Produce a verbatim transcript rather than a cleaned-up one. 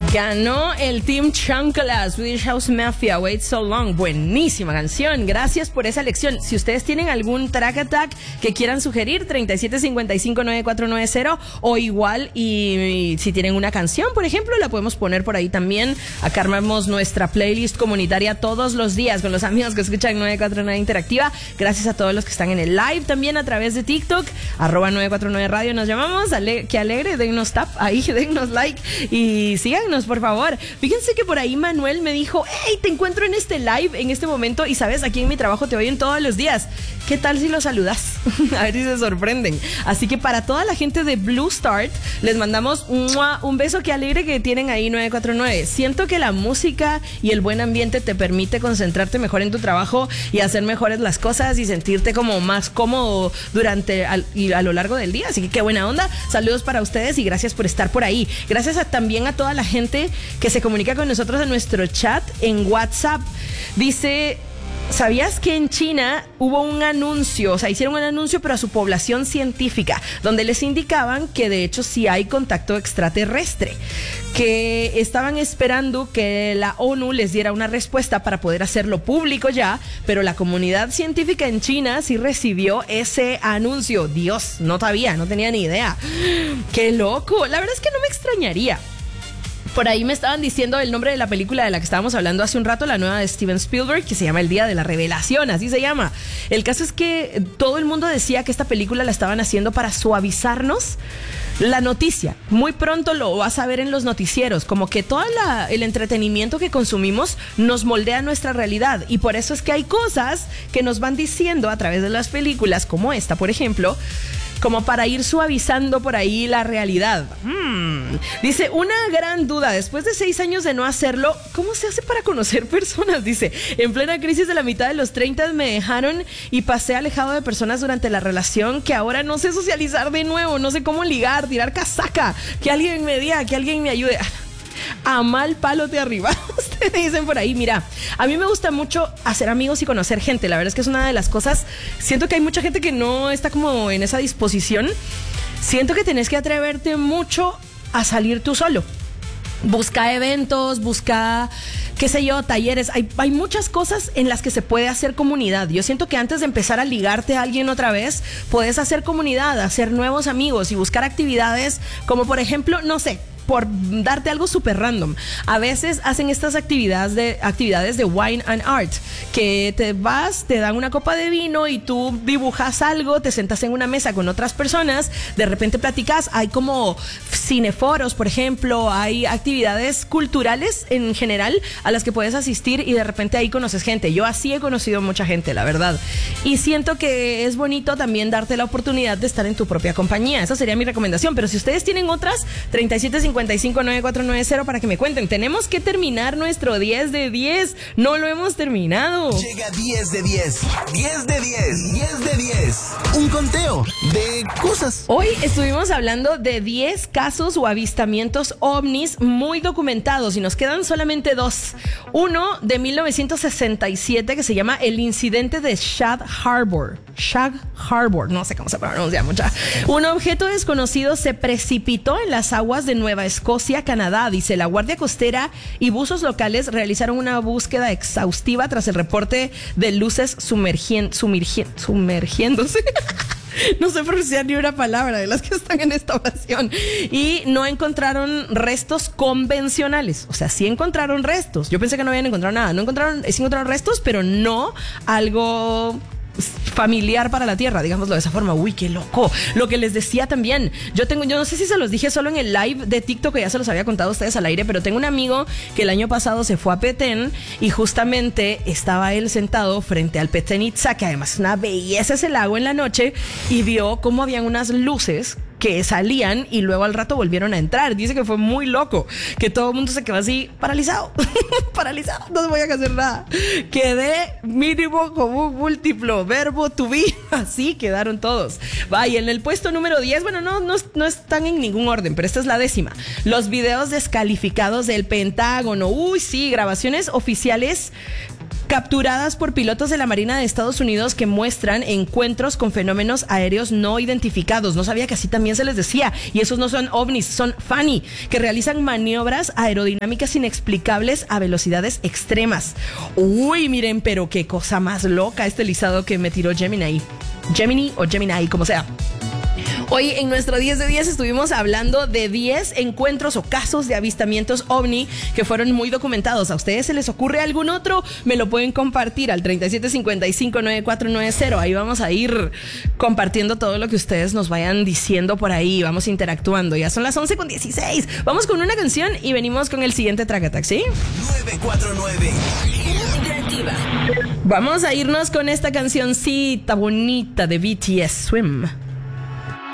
Ganó el Team Chancla, Swedish House Mafia, Wait So Long. Buenísima canción, gracias por esa elección. Si ustedes tienen algún track attack que quieran sugerir, treinta y siete cincuenta y cinco noventa y cuatro noventa, o igual, y, y si tienen una canción, por ejemplo, la podemos poner por ahí también. Acá armamos nuestra playlist comunitaria todos los días con los amigos que escuchan novecientos cuarenta y nueve Interactiva. Gracias a todos los que están en el live también a través de TikTok, arroba novecientos cuarenta y nueve Radio nos llamamos. Ale- que alegre, dennos tap ahí, dennos like y síganos, por favor. Fíjense que por ahí Manuel me dijo: hey, te encuentro en este live en este momento y sabes, aquí en mi trabajo te oyen todos los días. ¿Qué tal si los saludas? A ver si se sorprenden. Así que para toda la gente de Blue Start les mandamos ¡mua! Un beso. Qué alegre que tienen ahí novecientos cuarenta y nueve. Siento que la música y el buen ambiente te permite concentrarte mejor en tu trabajo y hacer mejores las cosas y sentirte como más cómodo durante al, y a lo largo del día. Así que qué buena onda. Saludos para ustedes y gracias por estar por ahí. Gracias a, también a toda la gente que se comunica con nosotros en nuestro chat en WhatsApp. Dice: ¿sabías que en China hubo un anuncio? O sea, hicieron un anuncio, pero a su población científica, donde les indicaban que de hecho sí hay contacto extraterrestre, que estaban esperando que la ONU les diera una respuesta para poder hacerlo público ya, pero la comunidad científica en China sí recibió ese anuncio. Dios, no sabía, no tenía ni idea. ¡Qué loco! La verdad es que no me extrañaría. Por ahí me estaban diciendo el nombre de la película de la que estábamos hablando hace un rato, la nueva de Steven Spielberg, que se llama El Día de la Revelación, así se llama. El caso es que todo el mundo decía que esta película la estaban haciendo para suavizarnos la noticia. Muy pronto lo vas a ver en los noticieros, como que todo la, el entretenimiento que consumimos nos moldea nuestra realidad, y por eso es que hay cosas que nos van diciendo a través de las películas, como esta, por ejemplo, como para ir suavizando por ahí la realidad. Hmm. Dice: una gran duda, después de seis años de no hacerlo, ¿cómo se hace para conocer personas? Dice: en plena crisis de la mitad de los treinta me dejaron y pasé alejado de personas durante la relación, que ahora no sé socializar de nuevo, no sé cómo ligar, tirar casaca, que alguien me diga, que alguien me ayude. A mal palo te arriba. Ustedes dicen por ahí. Mira, a mí me gusta mucho hacer amigos y conocer gente. La verdad es que es una de las cosas. Siento que hay mucha gente que no está como en esa disposición. Siento que tenés que atreverte mucho a salir tú solo. Busca eventos, busca, qué sé yo, talleres. Hay, hay muchas cosas en las que se puede hacer comunidad. Yo siento que antes de empezar a ligarte a alguien otra vez, puedes hacer comunidad, hacer nuevos amigos y buscar actividades como, por ejemplo, no sé, por darte algo súper random, a veces hacen estas actividades de, actividades de wine and art, que te vas, te dan una copa de vino y tú dibujas algo, te sentas en una mesa con otras personas, de repente platicas. Hay como cineforos, por ejemplo, hay actividades culturales en general a las que puedes asistir y de repente ahí conoces gente. Yo así he conocido mucha gente, la verdad, y siento que es bonito también darte la oportunidad de estar en tu propia compañía. Esa sería mi recomendación, pero si ustedes tienen otras, treinta y siete cincuenta y cinco noventa y cuatro noventa para que me cuenten. Tenemos que terminar nuestro diez de diez, no lo hemos terminado. Llega diez de diez, diez de diez, diez de diez, un conteo de cosas. Hoy estuvimos hablando de diez casos o avistamientos ovnis muy documentados y nos quedan solamente dos. Uno de mil novecientos sesenta y siete que se llama el incidente de Shag Harbor. Shag Harbor, no sé cómo se pronuncia mucha. Un objeto desconocido se precipitó en las aguas de Nueva Escocia, Canadá. Dice: la Guardia Costera y buzos locales realizaron una búsqueda exhaustiva tras el reporte de luces sumergien, sumergien, sumergiéndose. No sé pronunciar ni una palabra de las que están en esta oración. Y no encontraron restos convencionales. O sea, sí encontraron restos. Yo pensé que no habían encontrado nada. No encontraron, sí encontraron restos, pero no algo familiar para la Tierra, digámoslo de esa forma. Uy, qué loco. Lo que les decía también, yo tengo, yo no sé si se los dije solo en el live de TikTok, que ya se los había contado a ustedes al aire, pero tengo un amigo que el año pasado se fue a Petén y justamente estaba él sentado frente al Petén Itzá, que además es una belleza ese lago en la noche, y vio cómo habían unas luces que salían y luego al rato volvieron a entrar. Dice que fue muy loco, que todo el mundo se quedó así paralizado, paralizado, no voy a hacer nada. Quedé mínimo como un múltiplo, verbo to be, así quedaron todos. Vaya, en el puesto número diez, bueno, no, no, no están en ningún orden, pero esta es la décima. Los videos descalificados del Pentágono. Uy, sí, grabaciones oficiales capturadas por pilotos de la Marina de Estados Unidos que muestran encuentros con fenómenos aéreos no identificados. No sabía que así también se les decía. Y esos no son ovnis, son FANI, que realizan maniobras aerodinámicas inexplicables a velocidades extremas. Uy, miren, pero qué cosa más loca este listado que me tiró Gemini. Gemini o Gemini, como sea. Hoy en nuestro diez de diez estuvimos hablando de diez encuentros o casos de avistamientos ovni que fueron muy documentados. ¿A ustedes se les ocurre algún otro? Me lo pueden compartir al treinta y siete cincuenta y cinco, noventa y cuatro noventa. Ahí vamos a ir compartiendo todo lo que ustedes nos vayan diciendo por ahí. Vamos interactuando. Ya son las once con dieciséis. Vamos con una canción y venimos con el siguiente Track Attack, ¿sí? nueve cuatro nueve. Interactiva. Vamos a irnos con esta cancioncita bonita de B T S, Swim.